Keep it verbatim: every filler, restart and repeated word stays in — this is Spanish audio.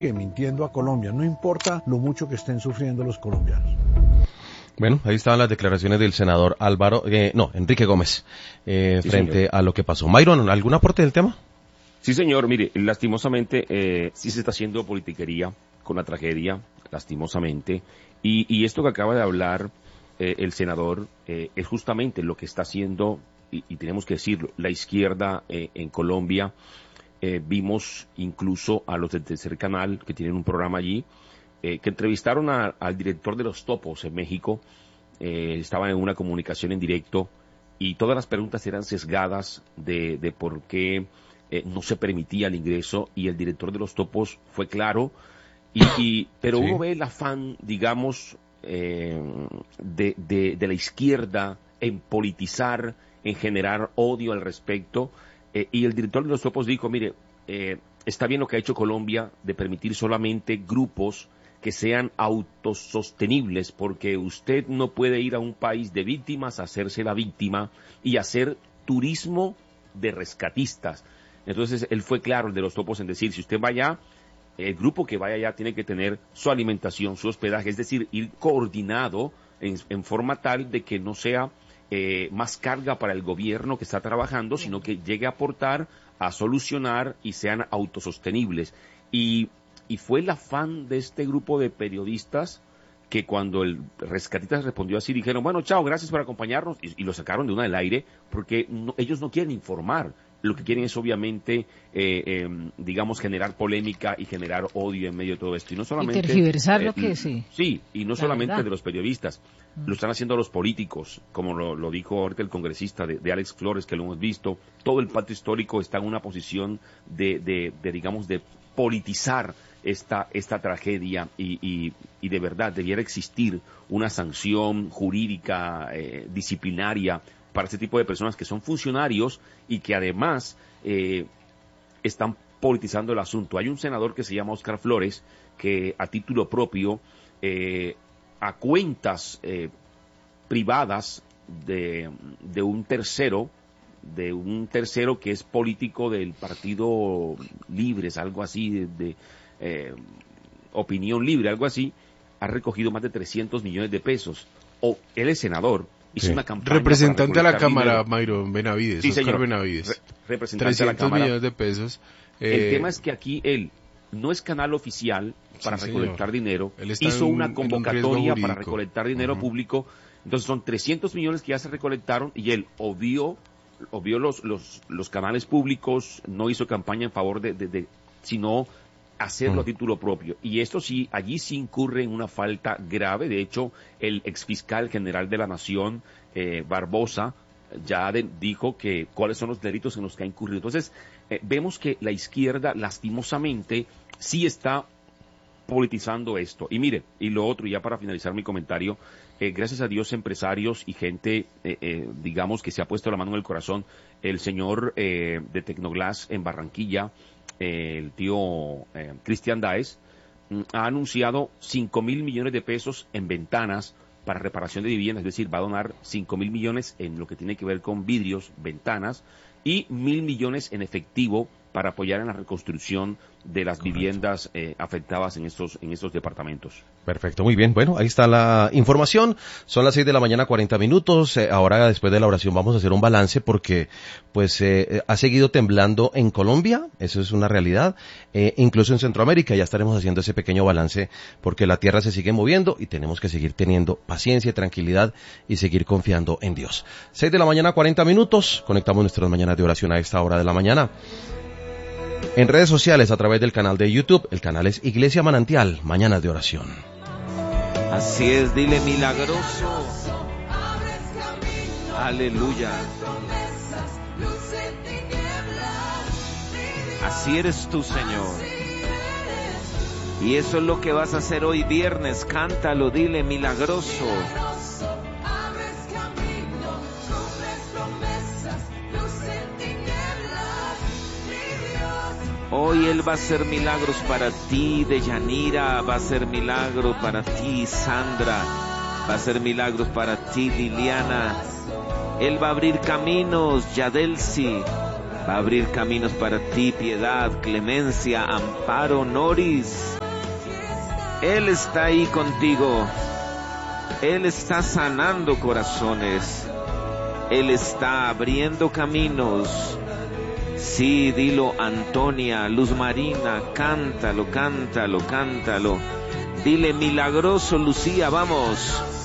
mintiendo a Colombia, no importa lo mucho que estén sufriendo los colombianos. Bueno, ahí estaban las declaraciones del senador Álvaro, eh, no, Enrique Gómez, eh, sí, frente señor. a lo que pasó. Myron, ¿algún aporte del tema? Sí, señor, mire, lastimosamente eh, sí se está haciendo politiquería con la tragedia, lastimosamente, y, y esto que acaba de hablar eh, el senador eh, es justamente lo que está haciendo, y, y tenemos que decirlo, la izquierda eh, en Colombia. Eh, vimos incluso a los del Tercer Canal, que tienen un programa allí, eh, que entrevistaron a, al director de los Topos en México, eh, estaban en una comunicación en directo, y todas las preguntas eran sesgadas de, de por qué eh, no se permitía el ingreso, y el director de los Topos fue claro, y, y pero sí. Uno ve el afán, digamos, eh, de, de, de la izquierda en politizar, en generar odio al respecto. Eh, y el director de los Topos dijo, mire, eh, está bien lo que ha hecho Colombia de permitir solamente grupos que sean autosostenibles, porque usted no puede ir a un país de víctimas, hacerse la víctima y hacer turismo de rescatistas. Entonces, él fue claro, el de los Topos, en decir, si usted va allá, el grupo que vaya allá tiene que tener su alimentación, su hospedaje, es decir, ir coordinado en, en forma tal de que no sea Eh, más carga para el gobierno que está trabajando, sino que llegue a aportar, a solucionar y sean autosostenibles. Y, y fue el afán de este grupo de periodistas que cuando el rescatista respondió así, dijeron, bueno, chao, gracias por acompañarnos, y, y lo sacaron de una del aire, porque no, ellos no quieren informar. Lo que quieren es obviamente, eh, eh, digamos, generar polémica y generar odio en medio de todo esto. Y no solamente... Y tergiversar eh, lo que sí. Sí, y no La solamente verdad. de los periodistas. Mm. Lo están haciendo los políticos, como lo, lo dijo ahorita el congresista de, de Alex Flores, que lo hemos visto. Todo el pacto histórico está en una posición de, de, de digamos, de politizar esta, esta tragedia y, y, y de verdad debiera existir una sanción jurídica, eh, disciplinaria, para este tipo de personas que son funcionarios y que además eh, están politizando el asunto. Hay un senador que se llama Oscar Flores que a título propio, eh, a cuentas eh, privadas de, de un tercero, de un tercero que es político del Partido Libres, algo así, de, de eh, opinión libre, algo así, ha recogido más de trescientos millones de pesos. O él es senador. Hizo sí. una campaña representante a la dinero. Cámara, Myron Benavides, sí, Oscar señor. Benavides. Re representante a la trescientos Cámara. millones de pesos. El eh, tema es que aquí él no es canal oficial para sí, recolectar señor. dinero. en, Hizo una convocatoria un para recolectar dinero uh-huh. público. Entonces son trescientos millones que ya se recolectaron y él obvió, obvió los, los, los canales públicos, no hizo campaña en favor de, de, de sino hacerlo uh-huh. a título propio. Y esto sí, allí sí incurre en una falta grave. De hecho, el exfiscal general de la Nación, eh, Barbosa, ya de, dijo que cuáles son los delitos en los que ha incurrido. Entonces, eh, vemos que la izquierda, lastimosamente, sí está politizando esto. Y mire, y lo otro, ya para finalizar mi comentario, eh, gracias a Dios, empresarios y gente, eh, eh, digamos, que se ha puesto la mano en el corazón, el señor eh, de Tecnoglass en Barranquilla, eh, el tío eh, Cristian Daes, mm, ha anunciado cinco mil millones de pesos en ventanas para reparación de viviendas, es decir, va a donar cinco mil millones en lo que tiene que ver con vidrios, ventanas, y mil millones en efectivo para apoyar en la reconstrucción de las Correcto. viviendas eh, afectadas en estos en estos departamentos. Perfecto, muy bien. Bueno, ahí está la información. Son las seis de la mañana, cuarenta minutos. Eh, ahora, después de la oración, vamos a hacer un balance porque, pues, eh, ha seguido temblando en Colombia. Eso es una realidad. Eh, incluso en Centroamérica ya estaremos haciendo ese pequeño balance porque la tierra se sigue moviendo y tenemos que seguir teniendo paciencia, tranquilidad y seguir confiando en Dios. seis de la mañana, cuarenta minutos. Conectamos nuestras mañanas de oración a esta hora de la mañana. En redes sociales, a través del canal de YouTube, el canal es Iglesia Manantial, Mañanas de Oración. Así es, dile milagroso. Aleluya. Así eres tú, Señor. Y eso es lo que vas a hacer hoy viernes. Cántalo, dile milagroso. Hoy Él va a hacer milagros para ti, Deyanira, va a hacer milagros para ti, Sandra, va a hacer milagros para ti, Liliana. Él va a abrir caminos, Yadelsi, Va a abrir caminos para ti, piedad, clemencia, amparo, Noris. Él está ahí contigo. Él está sanando corazones. Él está abriendo caminos. Sí, dilo, Antonia, Luz Marina, cántalo, cántalo, cántalo. Dile, milagroso, Lucía, vamos.